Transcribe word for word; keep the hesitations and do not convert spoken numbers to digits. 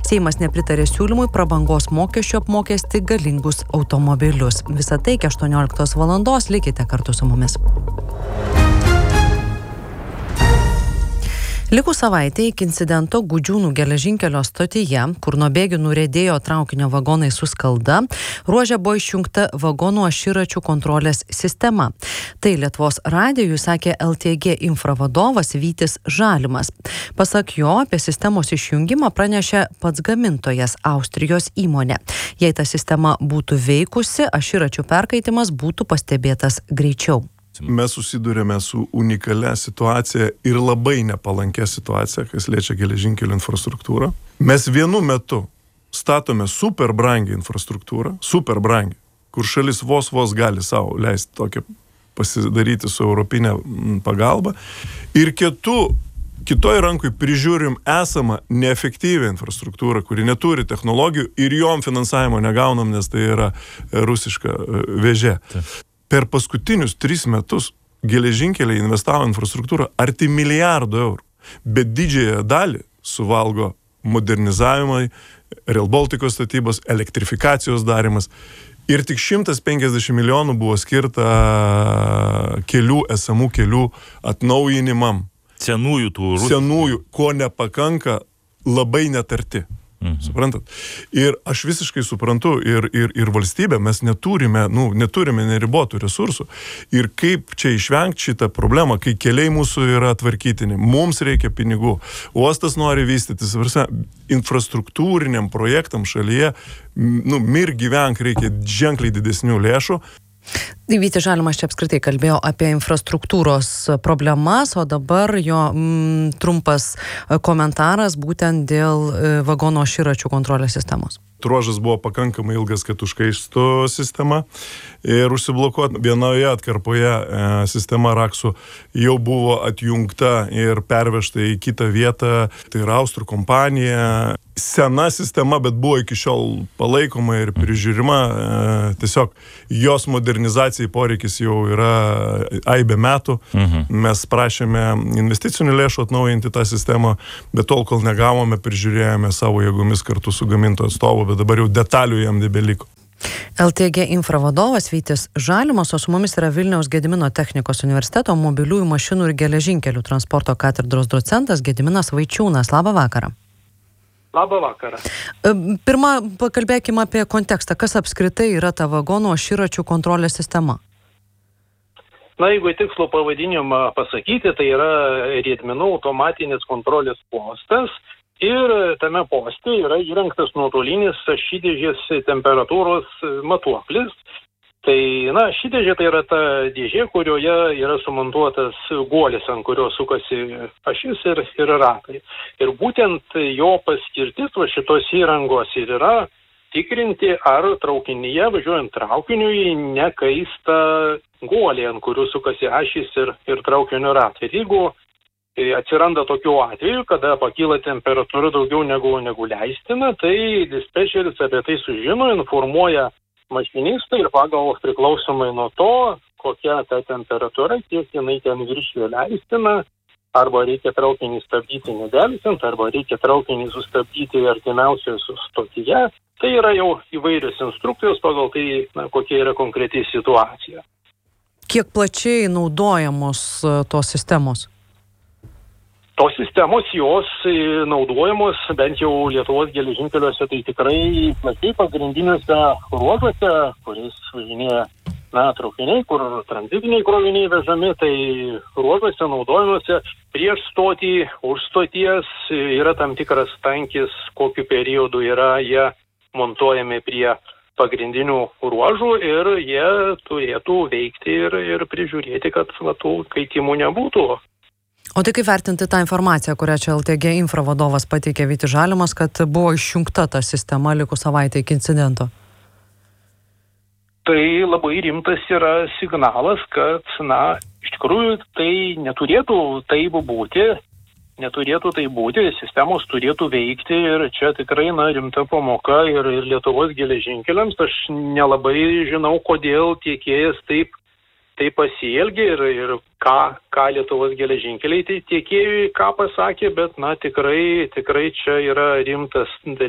Seimas nepritarė siūlymui prabangos mokesčių apmokesti galingus automobilius. Visą tai iki aštuonioliktos valandos, likite kartu su mumis. Likus savaitė iki incidento Gudžiūnų geležinkelio stotyje, kur nuo bėgių nuriedėjo traukinio vagonai su skalda, ruože buvo išjungta vagonų aširačių kontrolės sistema. Tai Lietuvos radijui sakė L T G Infra vadovas Vytis Žalimas. Pasak jo, apie sistemos išjungimą pranešė pats gamintojas Austrijos įmonė. Jei ta sistema būtų veikusi, aširačių perkaitimas būtų pastebėtas greičiau. Mes susidurėme su unikalia situacija ir labai nepalankia situacija, kas liečia geležinkelių infrastruktūrą. Mes vienu metu statome super brangią infrastruktūrą, super brangią, kur šalis vos vos gali savo leisti tokią pasidaryti su europinė pagalba. Ir kitu, kitoj rankui prižiūrim esamą neefektyvią infrastruktūrą, kuri neturi technologijų ir jom finansavimo negaunam, nes tai yra rusiška vėžė. Taip. Per paskutinius tris metus geležinkeliai investavo infrastruktūrą arti milijardo eurų, bet didžiąją dalį suvalgo modernizavimai, Rail Balticos statybos, elektrifikacijos darimas ir tik šimtas penkiasdešimt milijonų buvo skirta kelių, esamų kelių atnaujinimam. Senųjų tų rusų. Senųjų, ko nepakanka, labai netarti. Mhm. Suprantat? Ir aš visiškai suprantu ir, ir, ir valstybė, mes neturime, nu, neturime neribotų resursų. Ir kaip čia išvengti šitą problemą, kai keliai mūsų yra tvarkytini, mums reikia pinigų, uostas nori vystytis, infrastruktūriniam projektam šalyje, nu, mir gyvenk reikia ženkliai didesnių lėšų. Vytis Žalimas čia apskritai kalbėjo apie infrastruktūros problemas, o dabar jo mm, trumpas komentaras būtent dėl vagono aširačių kontrolės sistemos. Ruožas buvo pakankamai ilgas, kad užkaistų sistema ir užsiblokuot. Vienoje atkarpoje e, sistema raksų jau buvo atjungta ir pervežta į kitą vietą. Tai yra Austrų kompanija. Sena sistema, bet buvo iki šiol palaikoma ir prižiūrima. E, tiesiog jos modernizacijai poreikis jau yra aibė metų. Mhm. Mes prašėme investicinių lėšų atnaujinti tą sistemą, bet tol, kol negavome, prižiūrėjome savo jėgomis kartu su gamintojo atstovu, bet dabar jau detalių jam nebeliko. L T G Infra vadovas Vytis Žalimas, o su mumis yra Vilniaus Gedimino technikos universiteto mobiliųjų mašinų ir geležinkelių transporto katedros docentas Gediminas Vaičiūnas. Labą vakarą. Labą vakarą. Pirma, pakalbėkime apie kontekstą. Kas apskritai yra ta vagonų aširačių kontrolės sistema? Na, jeigu tikslo pavadinimą pasakyti, tai yra riedmenų automatinis kontrolės postas. Ir tame poste yra įrengtas nuotolinis ašidėžės temperatūros matuoklis. Tai, na, ašidėžė tai yra ta dėžė, kurioje yra sumontuotas guolis, ant kurio sukasi ašis ir, ir ratai. Ir būtent jo paskirtis va šitos įrangos ir yra tikrinti, ar traukinyje, važiuojant traukiniui, nekaista guolį, ant kurių sukasi ašis ir, ir traukinio ratai. Ir jeigu atsiranda tokių atvejų, kada pakyla temperatūra daugiau negu, negu leistina, tai dispečeris apie tai sužino, informuoja mašinistą ir pagal priklausomai nuo to, kokia ta temperatūra, kiek jinai ten viršijo leistina, arba reikia traukinį stabdyti nedelsiant, arba reikia traukinį sustabdyti artimiausioje stotyje. Tai yra jau įvairios instrukcijos pagal tai, na, kokia yra konkreti situacija. Kiek plačiai naudojamos tos sistemos? Tos sistemos, jos naudojamos bent jau Lietuvos geležinkeliuose, tai tikrai plačiai pagrindiniuose ruožuose, kuris važinėja, na, traukiniai, kur tranzitiniai kroviniai vežami, tai ruožuose naudojimuose prieš stotį, už stoties yra tam tikras tankis, kokiu periodu yra jie montuojami prie pagrindinių ruožų ir jie turėtų veikti ir, ir prižiūrėti, kad va, tų kaitimų nebūtų. O tai kaip vertinti tą informaciją, kurią čia L T G Infra vadovas pateikė Vytis Žalimas, kad buvo išjungta ta sistema likus savaitę iki incidento? Tai labai rimtas yra signalas, kad, na, iš tikrųjų tai neturėtų taip būti, neturėtų tai būti, sistemos turėtų veikti ir čia tikrai, na, rimta pamoka ir, ir Lietuvos geležinkeliams. Aš nelabai žinau, kodėl tiekėjas taip tai pasielgė ir, ir ką, ką Lietuvos geležinkeliai tai tiekėjui ką pasakė, bet, na, tikrai, tikrai čia yra rimtas dalykas.